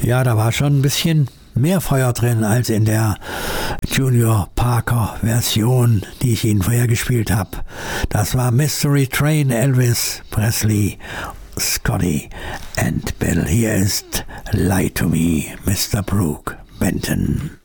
Ja, da war schon ein bisschen mehr Feuer drin als in der Junior Parker Version, die ich Ihnen vorher gespielt habe. Das war Mystery Train, Elvis Presley, Scotty and Bill. Hier ist Lie to Me, Mr. Brooke Benton.